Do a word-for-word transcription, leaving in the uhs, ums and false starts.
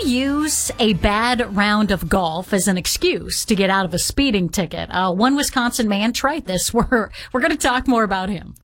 use a bad round of golf as an excuse to get out of a speeding ticket? Uh, one Wisconsin man tried this. We're, we're going to talk more about him.